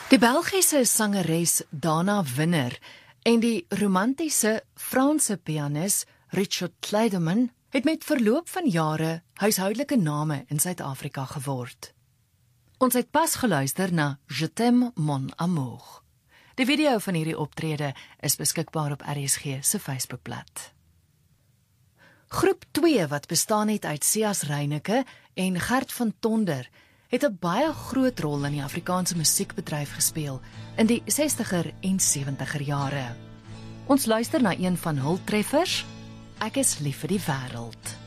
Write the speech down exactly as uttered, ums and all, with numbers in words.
Die Belgiese sangeres Dana Winner en die romantiese Franse pianis Richard Clayderman het met verloop van jare huishoudelike name in Suid-Afrika geword. Ons het pas geluister na Je t'aime mon amour. Die video van hierdie optrede is beskikbaar op R S G se Facebookblad. Groep twee, wat bestaan het uit Sias Reyneke en Gert van Tonder, het 'n baie groot rol in die Afrikaanse musiekbedryf gespeel in die sestiger en sewentiger jare. Ons luister na een van hul treffers, Ek is lief vir die wêreld.